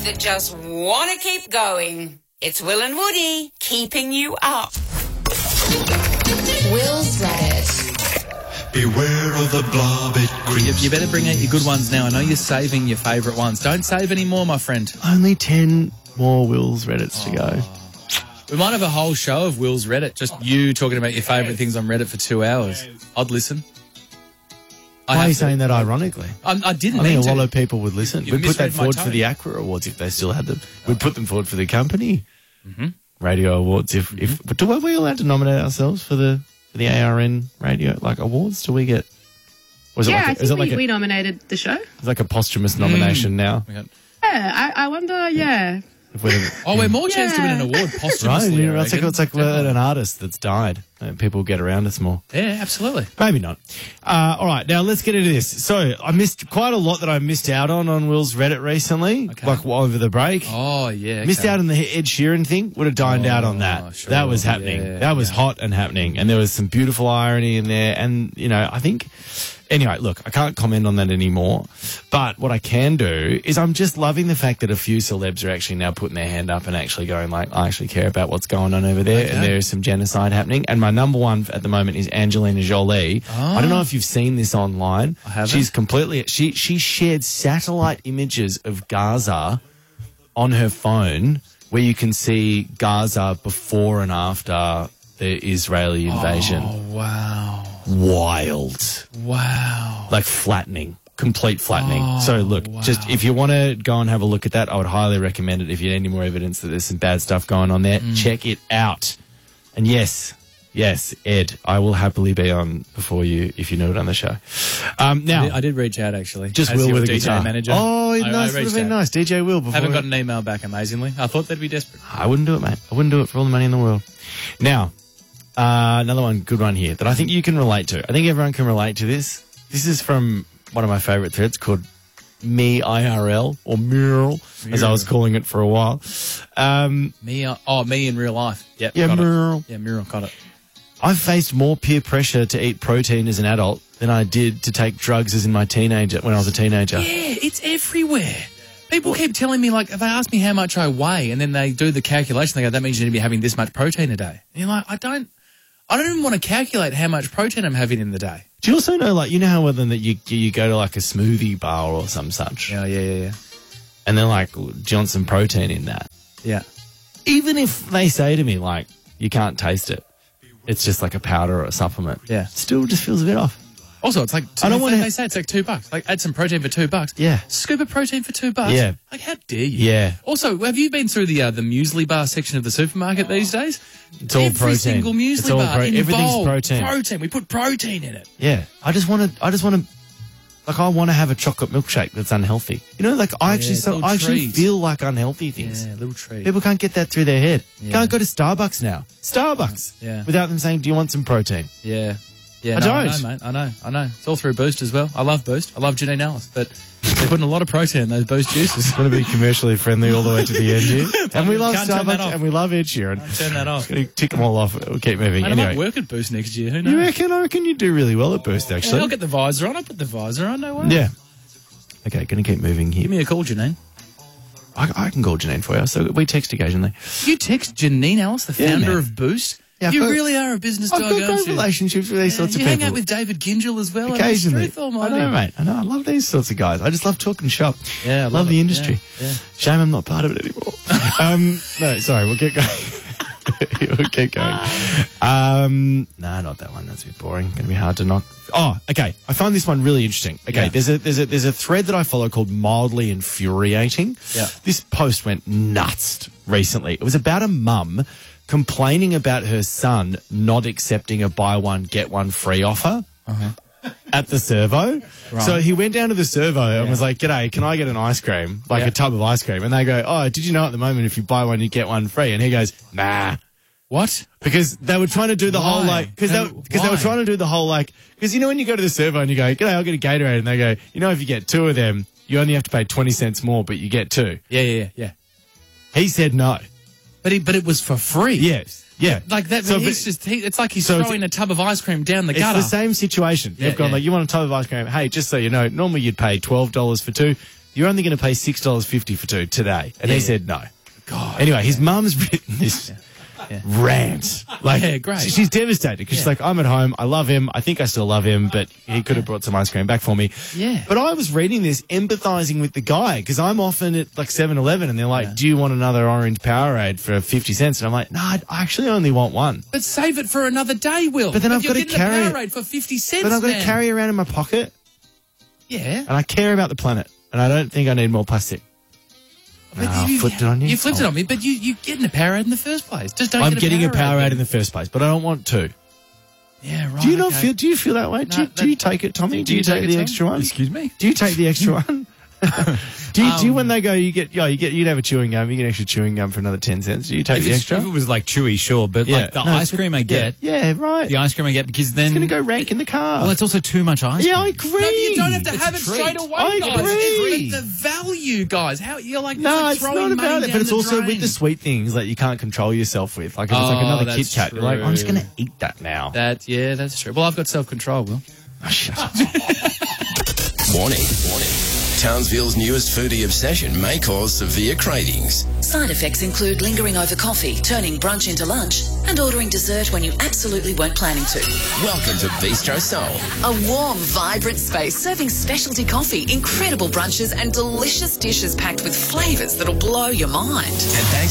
that just want to keep going. It's Will and Woody keeping you up. Will's Reddit. Beware of the blob, it creeps. You better bring out your good ones now. I know you're saving your favourite ones. Don't save any more, my friend. Only 10 more Will's Reddits to go. We might have a whole show of Will's Reddit, just you talking about your favourite things on Reddit for 2 hours. I'd listen. Why are you saying that ironically? I didn't I mean think to. a lot of people would listen. You We'd put that misread my forward for tone. the ACRA Awards if they still had them. We'd put them forward for the company radio awards. But are we allowed to nominate ourselves for the ARN radio awards? Do we get? Was Yeah, it like we nominated the show. it's like a posthumous nomination now? Yeah, I wonder, yeah. If we're we're more chance to win an award right? posthumously. Yeah, I it's like reckon. an artist that's died. People get around us more. Yeah, absolutely. Maybe not. All right, now let's get into this. So I missed quite a lot that I missed out on Will's Reddit recently, over the break. Oh, yeah. Missed out on the Ed Sheeran thing. Would have dined out on that. sure. That was happening. Yeah, that was hot and happening. And there was some beautiful irony in there. And, I think... Anyway, look, I can't comment on that anymore. But what I can do is I'm just loving the fact that a few celebs are actually now putting their hand up and actually going I actually care about what's going on over there. Okay. And there is some genocide happening. And my number one at the moment is Angelina Jolie. I don't know if you've seen this online. I haven't. She's completely... She shared satellite images of Gaza on her phone where you can see Gaza before and after the Israeli invasion. Oh, wow. Wild. Wow. Like flattening. Complete flattening. So look, just if you want to go and have a look at that, I would highly recommend it. If you need any more evidence that there's some bad stuff going on there, check it out. And yes, Ed, I will happily be on before you if you know it on the show. Now, I did reach out, actually. just as Will your with a DJ guitar. manager. Oh, I nice. Would have reached been out. nice. DJ Will. Before Haven't got an email back, amazingly. I thought they'd be desperate. I wouldn't do it, mate. I wouldn't do it for all the money in the world. Now, another one, good one here that I think you can relate to. I think everyone can relate to this. This is from one of my favourite threads called Me IRL or Mural, as I was calling it for a while. Me in real life. Yep, Yeah, got it. Mural. Yeah, Mural, got it. I've faced more peer pressure to eat protein as an adult than I did to take drugs when I was a teenager. Yeah, it's everywhere. People keep telling me, they ask me how much I weigh, and then they do the calculation. They go, that means you need to be having this much protein a day. And you're like, I don't even want to calculate how much protein I'm having in the day. Do you also know, you know how that you go to a smoothie bar or some such? Yeah. And they're like, do you want some protein in that? Yeah. Even if they say to me, you can't taste it. It's just like a powder or a supplement. Yeah. Still just feels a bit off. Also, it's they say it's like $2. Add some protein for $2. Yeah. Scoop of protein for $2. Yeah. How dare you? Yeah. Also, have you been through the muesli bar section of the supermarket these days? It's all Every protein. single muesli It's all bar everything's involved protein. protein. We put protein in it. Yeah. I want to have a chocolate milkshake that's unhealthy. I actually feel like unhealthy things. Yeah, little treat. People can't get that through their head. Yeah. Can't go to Starbucks now. Yeah. Without them saying, do you want some protein? Yeah. I don't. I know, mate. I know. It's all through Boost as well. I love Boost. I love Janine Ellis, but they're putting a lot of protein in those Boost juices. Want to be commercially friendly all the way to the end here. And we love Can't turn that Starbucks off. and we love Ed Sheeran. Turn that off. Going to tick them all off. We'll keep moving. Mate, I Anyway, might work at Boost next year. Who knows? you reckon? I reckon you do really well at Boost, Yeah, actually. I'll get the visor on. I'll put the visor on. No worries. Yeah. Okay, going to keep moving here. Give me a call, Janine. I can call Janine for you. So we text occasionally. You text Janine Ellis, the Yeah, founder man. of Boost? Yeah, you really are a business dog, I've got aren't great you? relationships with these sorts of you people. hang out with David Gingell as well. Occasionally. Truth I almighty. know, mate. I know. I love these sorts of guys. I just love talking shop. Yeah, I love the it. industry. Yeah. Shame I'm not part of it anymore. No, sorry. We'll get going. We'll keep going. No, not that one. That's a bit boring. Going to be hard to knock. Oh, okay. I find this one really interesting. Okay, Yeah. there's a thread that I follow called Mildly Infuriating. Yeah. This post went nuts recently. It was about a mum complaining about her son not accepting a buy one get one free offer. At the servo. Right. So he went down to the servo and was like, g'day, can I get an ice cream? Like a tub of ice cream. And they go, oh, did you know at the moment if you buy one, you get one free? And he goes, nah. What? Because they were trying to do the whole because they were trying to do the whole because when you go to the servo and you go, g'day, I'll get a Gatorade. And they go, if you get two of them, you only have to pay 20 cents more, but you get two. Yeah. He said no. But it was for free. Yes. Yeah. Like that. So, it's like he's so throwing a tub of ice cream down the gutter. It's the same situation. Yeah, They've gone yeah. you want a tub of ice cream? Hey, just so you know, normally you'd pay $12 for two. you're only going to pay $6.50 for 2 today. And he said no. God. Anyway, his mum's written this rant. Like, Yeah, great. She's devastated because she's like, I'm at home. I love him. I think I still love him, but he could have brought some ice cream back for me. Yeah. But I was reading this, empathizing with the guy because I'm often at like 7-Eleven and they're like, do you want another orange Powerade for 50 cents? And I'm like, no, I actually only want one. But save it for another day, Will. But then I've you're got to getting carry a it. Powerade for 50 cents, But I've got to man. carry it around in my pocket Yeah. and I care about the planet and I don't think I need more plastic. I flipped it on you. You flipped it on me, but you're getting a Powerade in the first place. Just don't I'm get getting a Powerade then. in the first place, but I don't want 2. Yeah, right. Do you not okay. feel? Do you feel that way? No, Do you take it, Tommy? Do you take it, the Tom? extra one? Excuse me? Do you take the extra one? Do you when they go? You'd have a chewing gum. You get extra chewing gum for another 10 cents. Do you take the extra? If it was like chewy, sure, but like the ice cream I get, Yeah, right. the ice cream I get because then It's going to go rank in the car. well, it's also too much ice cream. yeah, I agree. No, but you don't have to have it treat. straight away, I guys. agree. It's the value, guys. How you're like, No, it's it's like not throwing about money it, but down it's the also drain. with the sweet things that you can't control yourself with. Like if it's like Oh, another that's Kit Kat, you're like, I'm just true. going to eat that now. That's true. Well, I've got self-control, Will. Oh, shut up. Warning. Townsville's newest foodie obsession may cause severe cravings. Side effects include lingering over coffee, turning brunch into lunch, and ordering dessert when you absolutely weren't planning to. Welcome to Bistro Soul. A warm, vibrant space serving specialty coffee, incredible brunches, and delicious dishes packed with flavours that'll blow your mind. And thanks